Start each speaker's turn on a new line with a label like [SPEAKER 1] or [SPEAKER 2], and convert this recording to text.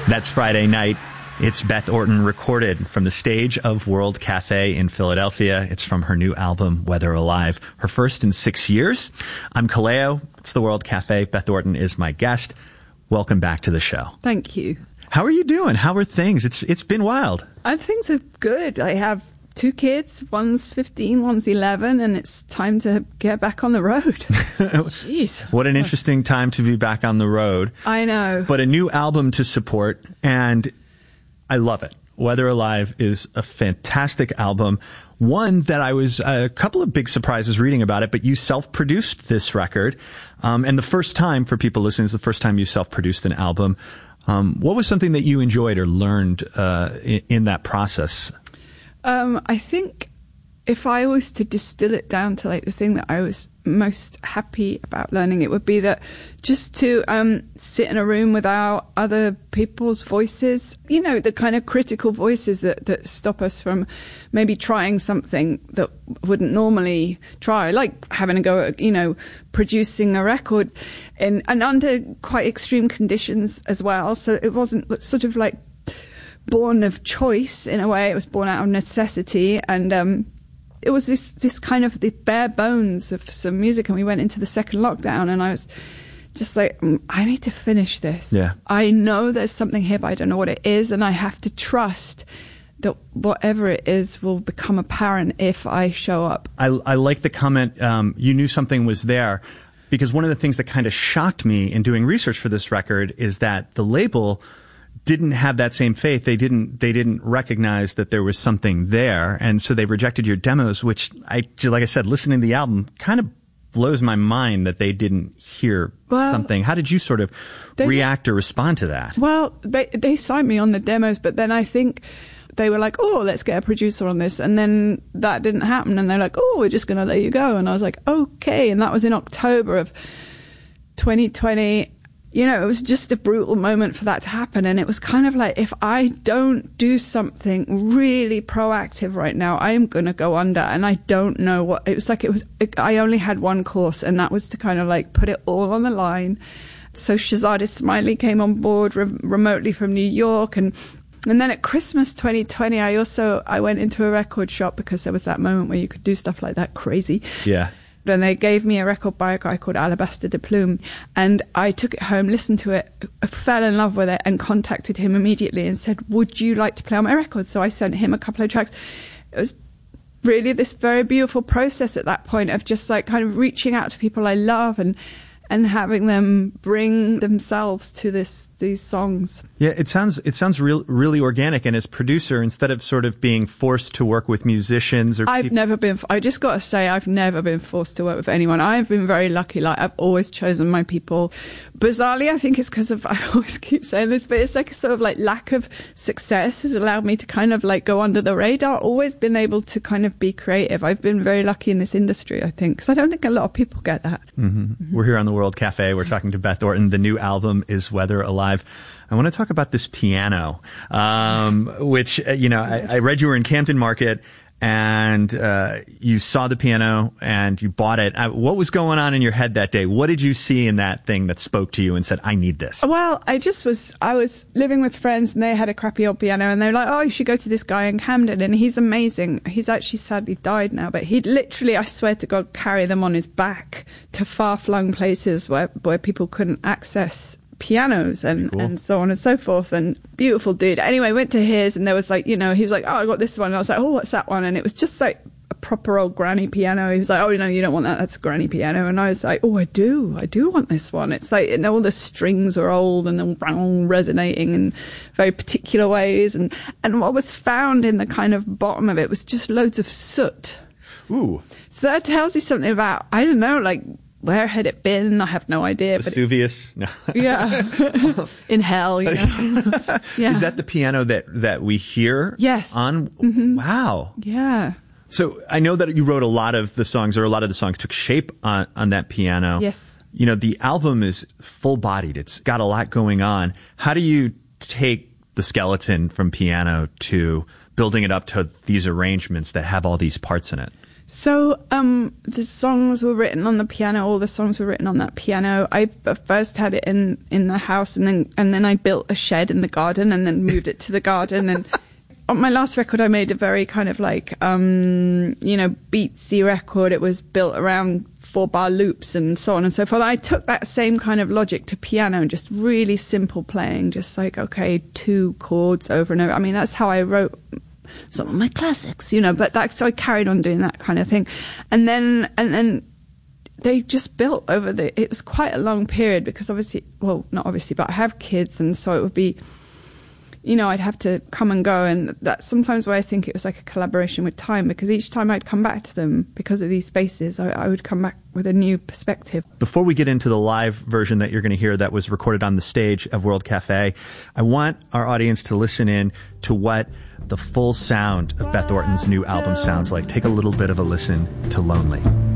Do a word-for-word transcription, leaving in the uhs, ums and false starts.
[SPEAKER 1] That's Friday night. It's Beth Orton recorded from the stage of World Cafe in Philadelphia. It's from her new album, Weather Alive, her first in six years. I'm Kaleo. It's the World Cafe. Beth Orton is my guest. Welcome back to the show.
[SPEAKER 2] Thank you.
[SPEAKER 1] How are you doing? How are things? It's It's been wild.
[SPEAKER 2] Uh, things are good. I have two kids. One's fifteen, one's eleven, and it's time to get back on the road. Jeez.
[SPEAKER 1] What an interesting time to be back on the road.
[SPEAKER 2] I know.
[SPEAKER 1] But a new album to support, and I love it. Weather Alive is a fantastic album. One that I was a couple of big surprises reading about it, but you self-produced this record. Um, and the first time, for people listening, is the first time you self-produced an album. Um, what was something that you enjoyed or learned uh, in, in that process?
[SPEAKER 2] Um, I think if I was to distill it down to like the thing that I was most happy about learning, it would be that just to um, sit in a room without other people's voices, you know, the kind of critical voices that, that stop us from maybe trying something that wouldn't normally try, like having a go at, you know, producing a record in, and under quite extreme conditions as well. So it wasn't sort of like born of choice in a way. It was born out of necessity, and um it was this this kind of the bare bones of some music. And we went into the second lockdown, and I was just like, mm, I need to finish this.
[SPEAKER 1] Yeah,
[SPEAKER 2] I know there's something here, but I don't know what it is, and I have to trust that whatever it is will become apparent if I show up.
[SPEAKER 1] I, I like the comment, um, you knew something was there, because one of the things that kind of shocked me in doing research for this record is that the label didn't have that same faith. They didn't, they didn't recognize that there was something there. And so they rejected your demos, which I, like I said, listening to the album kind of blows my mind that they didn't hear well, something. How did you sort of they, react or respond to that?
[SPEAKER 2] Well, they, they signed me on the demos, but then I think they were like, oh, let's get a producer on this. And then that didn't happen. And they're like, oh, we're just going to let you go. And I was like, okay. And that was in October of twenty twenty. You know, it was just a brutal moment for that to happen. And it was kind of like, if I don't do something really proactive right now, I am going to go under. And I don't know what, it was like, it was, it, I only had one course, and that was to kind of like put it all on the line. So Shazada Smiley came on board re- remotely from New York. And, and then at Christmas twenty twenty, I also, I went into a record shop because there was that moment where you could do stuff like that crazy.
[SPEAKER 1] Yeah.
[SPEAKER 2] And they gave me a record by a guy called Alabaster de Plume, and I took it home, listened to it, fell in love with it, and contacted him immediately and said, would you like to play on my record? So I sent him a couple of tracks. It was really this very beautiful process at that point of just like kind of reaching out to people I love and and having them bring themselves to this these songs.
[SPEAKER 1] Yeah, it sounds it sounds real, really organic. And as producer, instead of sort of being forced to work with musicians or
[SPEAKER 2] I've
[SPEAKER 1] people-
[SPEAKER 2] never been. I just got to say, I've never been forced to work with anyone. I've been very lucky. Like I've always chosen my people. Bizarrely, I think it's because of. I always keep saying this, but it's like a sort of like lack of success has allowed me to kind of like go under the radar. Always been able to kind of be creative. I've been very lucky in this industry, I think, because I don't think a lot of people get that.
[SPEAKER 1] Mm-hmm. Mm-hmm. We're here on the World Cafe. We're talking to Beth Orton. The new album is Weather Alive. I want to talk about this piano, um, which, uh, you know, I, I read you were in Camden Market, and uh, you saw the piano and you bought it. Uh, what was going on in your head that day? What did you see in that thing that spoke to you and said, I need this?
[SPEAKER 2] Well, I just was, I was living with friends, and they had a crappy old piano, and they were like, oh, you should go to this guy in Camden, and he's amazing. He's actually sadly died now, but he'd literally, I swear to God, carry them on his back to far-flung places where, where people couldn't access pianos and, cool. and so on and so forth. And beautiful dude. Anyway, went to his, and there was like, you know, he was like, oh, I got this one. And I was like, oh, what's that one? And it was just like a proper old granny piano. He was like, oh, no, you don't want that. That's a granny piano. And I was like, oh, I do. I do want this one. It's like, and all the strings are old and they're resonating in very particular ways. And, and what was found in the kind of bottom of it was just loads of soot.
[SPEAKER 1] Ooh.
[SPEAKER 2] So that tells you something about, I don't know, like, where had it been? I have no idea.
[SPEAKER 1] Vesuvius?
[SPEAKER 2] But it, no. Yeah. In hell, you know. Yeah.
[SPEAKER 1] Is that the piano that, that we hear?
[SPEAKER 2] Yes.
[SPEAKER 1] On?
[SPEAKER 2] Mm-hmm.
[SPEAKER 1] Wow.
[SPEAKER 2] Yeah.
[SPEAKER 1] So I know that you wrote a lot of the songs, or a lot of the songs took shape on, on that piano.
[SPEAKER 2] Yes.
[SPEAKER 1] You know, the album is full-bodied. It's got a lot going on. How do you take the skeleton from piano to building it up to these arrangements that have all these parts in it?
[SPEAKER 2] So um, the songs were written on the piano. All the songs were written on that piano. I first had it in, in the house, and then and then I built a shed in the garden, and then moved it to the garden. And on my last record, I made a very kind of like um, you know beatsy record. It was built around four bar loops and so on and so forth. I took that same kind of logic to piano, and just really simple playing, just like okay, two chords over and over. I mean, that's how I wrote some of my classics, you know, but that, so I carried on doing that kind of thing. And then, and then they just built over the, it was quite a long period because obviously, well, not obviously, but I have kids. And so it would be, you know, I'd have to come and go. And that's sometimes where I think it was like a collaboration with time, because each time I'd come back to them because of these spaces, I, I would come back with a new perspective.
[SPEAKER 1] Before we get into the live version that you're going to hear that was recorded on the stage of World Cafe, I want our audience to listen in to what the full sound of Beth Orton's new album sounds like. Take a little bit of a listen to Lonely.